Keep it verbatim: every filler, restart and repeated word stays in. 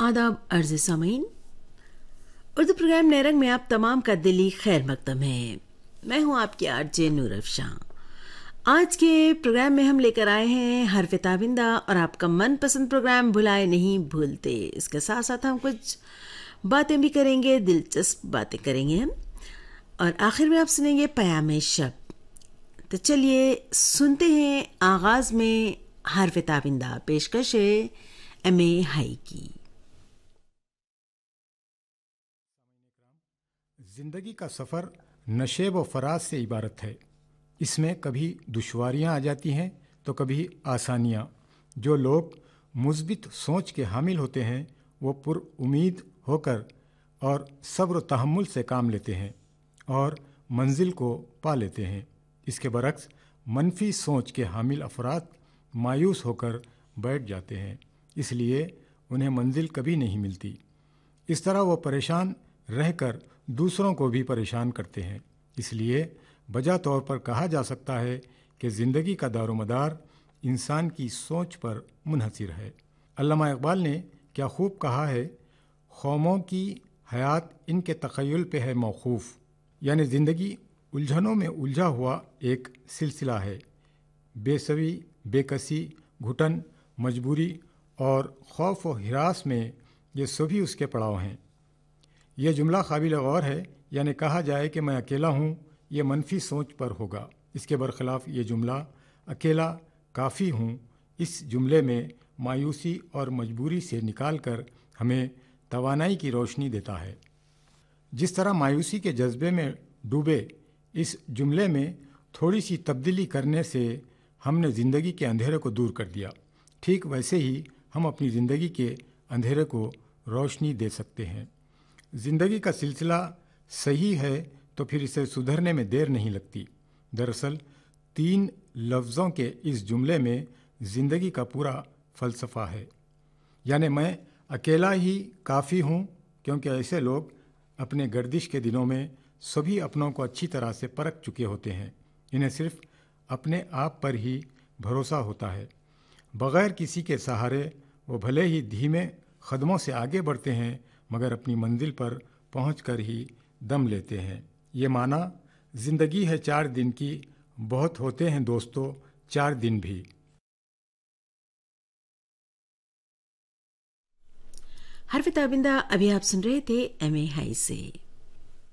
आदाब अर्ज़ सामीन, उर्दू प्रोग्राम नेरंग में आप तमाम का दिली खैर मकदम है। मैं हूँ आपकी आरजे नूर अफशां। आज के प्रोग्राम में हम लेकर आए हैं हरफ ताबिंदा और आपका मनपसंद प्रोग्राम भुलाए नहीं भूलते। इसके साथ साथ हम कुछ बातें भी करेंगे, दिलचस्प बातें करेंगे हम, और आखिर में आप सुनेंगे पयाम शब। तो चलिए सुनते हैं आगाज में हरफ ताबिंदा, पेशकश है एम ए हाई की। ज़िंदगी का सफ़र नशेब व फराज से इबारत है। इसमें कभी दुश्वारियाँ आ जाती हैं तो कभी आसानियाँ। जो लोग मुस्बित सोच के हामिल होते हैं वो पुर उम्मीद होकर और सब्र तहम्मुल से काम लेते हैं और मंजिल को पा लेते हैं। इसके बरक्स मनफी सोच के हामिल अफराद मायूस होकर बैठ जाते हैं, इसलिए उन्हें मंजिल कभी नहीं मिलती। इस तरह वो परेशान रहकर दूसरों को भी परेशान करते हैं। इसलिए बजा तौर पर कहा जा सकता है कि ज़िंदगी का दारोमदार इंसान की सोच पर मुनहसिर है। अल्लामा इकबाल ने क्या खूब कहा है, ख़ौमों की हयात इनके तख़य्युल पे है मौक़ूफ़। यानी ज़िंदगी उलझनों में उलझा हुआ एक सिलसिला है। बेसवी, बेकसी, घुटन, मजबूरी और खौफ व हिरास में ये सभी उसके पड़ाव हैं। यह जुमला काबिल गौर है, यानी कहा जाए कि मैं अकेला हूँ, ये मनफी सोच पर होगा। इसके बरखिलाफ़ ये जुमला अकेला काफ़ी हूँ, इस जुमले में मायूसी और मजबूरी से निकाल कर हमें तवानाई की रोशनी देता है। जिस तरह मायूसी के जज्बे में डूबे इस जुमले में थोड़ी सी तब्दीली करने से हमने ज़िंदगी के अंधेरे को दूर कर दिया, ठीक वैसे ही हम अपनी ज़िंदगी के अंधेरे को रोशनी दे सकते हैं। ज़िंदगी का सिलसिला सही है तो फिर इसे सुधरने में देर नहीं लगती। दरअसल तीन लफ्ज़ों के इस जुमले में ज़िंदगी का पूरा फ़लसफ़ा है। यानी मैं अकेला ही काफ़ी हूँ, क्योंकि ऐसे लोग अपने गर्दिश के दिनों में सभी अपनों को अच्छी तरह से परख चुके होते हैं। इन्हें सिर्फ अपने आप पर ही भरोसा होता है। बग़ैर किसी के सहारे वो भले ही धीमे कदमों से आगे बढ़ते हैं, मगर अपनी मंजिल पर पहुंचकर ही दम लेते हैं। ये माना ज़िंदगी है चार दिन की, बहुत होते हैं दोस्तों चार दिन भी। हरफ ताबिंदा अभी आप सुन रहे थे एम ए हाई से।